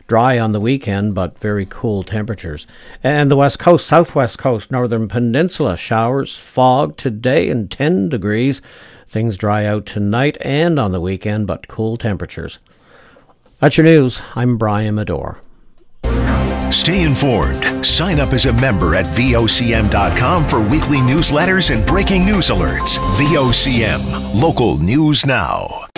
Dry on the weekend, but very cool temperatures. And the west coast, southwest coast, northern peninsula, showers, fog today and 10 degrees. Things dry out tonight and on the weekend, but cool temperatures. That's your news. I'm Brian Medore. Stay informed. Sign up as a member at VOCM.com for weekly newsletters and breaking news alerts. VOCM, local news now.